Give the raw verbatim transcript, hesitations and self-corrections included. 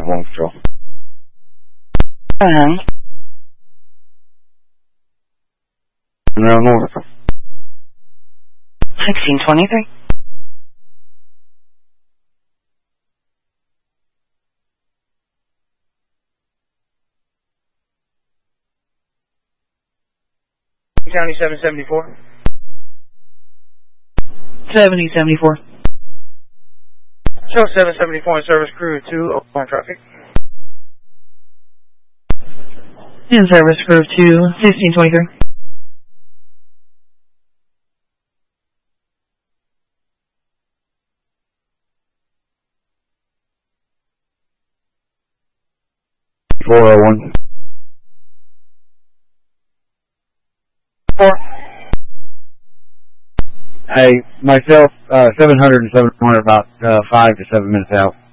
one control. And Monroe North. sixteen twenty-three. County seven seventy-four. seventy seventy-four. Show seven seventy-four and service crew two, open traffic. In service crew two, sixteen twenty-three. four oh one. Four. Hey, myself, uh, seven hundred and seven hundred, about uh, five to seven minutes out.